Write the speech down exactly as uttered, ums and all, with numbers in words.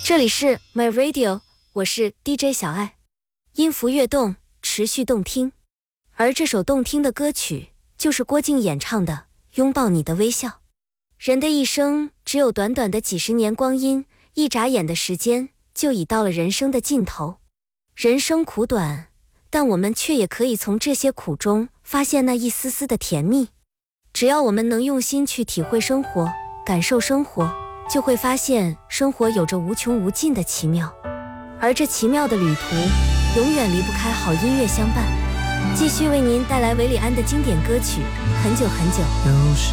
这里是 My Radio， 我是 D J 小爱，音符跃动，持续动听。而这首动听的歌曲，就是郭靖演唱的《拥抱你的微笑》。人的一生只有短短的几十年光阴，一眨眼的时间，就已到了人生的尽头。人生苦短，但我们却也可以从这些苦中发现那一丝丝的甜蜜。只要我们能用心去体会生活，感受生活，就会发现生活有着无穷无尽的奇妙。而这奇妙的旅途，永远离不开好音乐相伴。继续为您带来韦礼安的经典歌曲《很久很久》。